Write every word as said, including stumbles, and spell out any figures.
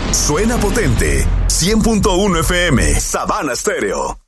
Suena potente. cien punto uno F M, Sabana Stereo.